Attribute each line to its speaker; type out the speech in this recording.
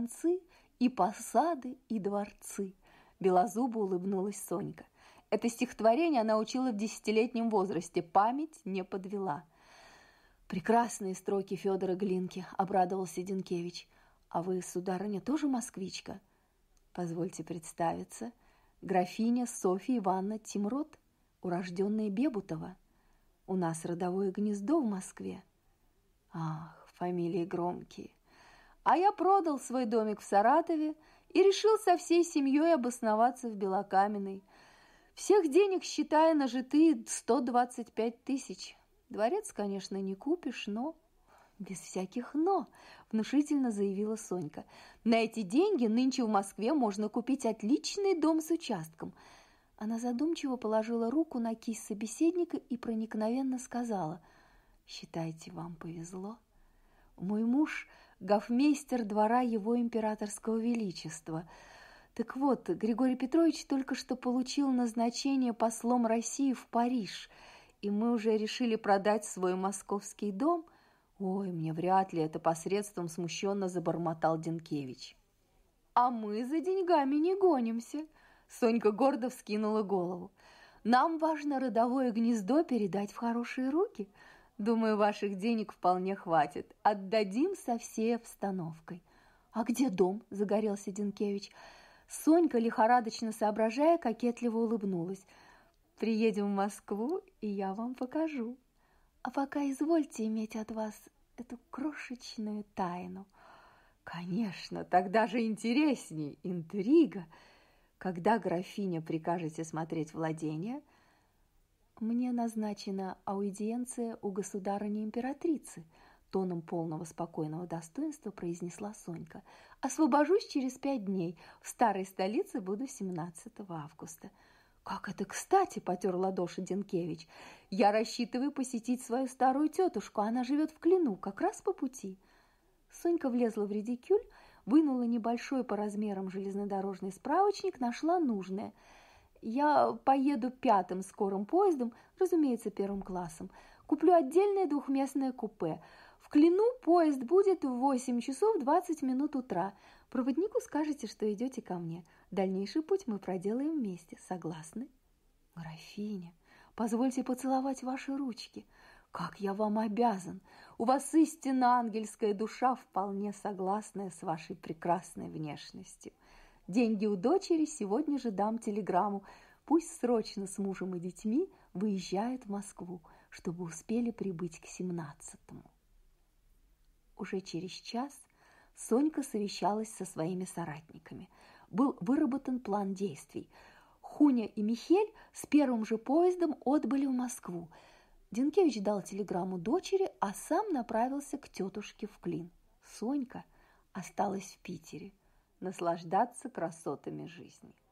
Speaker 1: концы, и посады, и дворцы. Белозубо улыбнулась Сонька. Это стихотворение она учила в 10-летнем возрасте. Память не подвела. «Прекрасные строки Федора Глинки», — обрадовался Динкевич. «А вы, сударыня, тоже москвичка?» «Позвольте представиться. Графиня Софья Ивановна Тимрот, урожденная Бебутова. У нас родовое гнездо в Москве». «Ах, фамилии громкие. А я продал свой домик в Саратове и решил со всей семьей обосноваться в Белокаменной. Всех денег, считая, нажитые 125 тысяч. Дворец, конечно, не купишь, но...» «Без всяких «но», — внушительно заявила Сонька. «На эти деньги нынче в Москве можно купить отличный дом с участком». Она задумчиво положила руку на кисть собеседника и проникновенно сказала: «Считайте, вам повезло. Мой муж — гофмейстер двора его императорского величества. Так вот, Григорий Петрович только что получил назначение послом России в Париж, и мы уже решили продать свой московский дом». «Ой, мне вряд ли это посредством», — смущенно забормотал Динкевич. «А мы за деньгами не гонимся», — Сонька гордо вскинула голову. «Нам важно родовое гнездо передать в хорошие руки. Думаю, ваших денег вполне хватит. Отдадим со всей обстановкой». «А где дом?» — загорелся Динкевич. Сонька, лихорадочно соображая, кокетливо улыбнулась. «Приедем в Москву, и я вам покажу. А пока извольте иметь от вас эту крошечную тайну». «Конечно, тогда же интересней, интрига. Когда, графиня, прикажете смотреть владения?» «Мне назначена аудиенция у государыни-императрицы», тоном полного спокойного достоинства произнесла Сонька. «Освобожусь через 5 дней. В старой столице буду 17 августа». «Как это кстати!» – потер ладоши Динкевич. «Я рассчитываю посетить свою старую тетушку. Она живет в Клину, как раз по пути». Сонька влезла в редикюль, вынула небольшой по размерам железнодорожный справочник, нашла нужное. «Я поеду 5-м скорым поездом, разумеется, 1-м классом. Куплю отдельное двухместное купе. В Клину поезд будет в 8 часов 20 минут утра. Проводнику скажете, что идете ко мне. Дальнейший путь мы проделаем вместе. Согласны?» «Графиня, позвольте поцеловать ваши ручки. Как я вам обязан! У вас истинно ангельская душа, вполне согласная с вашей прекрасной внешностью. Деньги у дочери, сегодня же дам телеграмму. Пусть срочно с мужем и детьми выезжает в Москву, чтобы успели прибыть к 17-му». Уже через час Сонька совещалась со своими соратниками. Был выработан план действий. Хуня и Михель с 1-м же поездом отбыли в Москву. Динкевич дал телеграмму дочери, а сам направился к тетушке в Клин. Сонька осталась в Питере наслаждаться красотами жизни.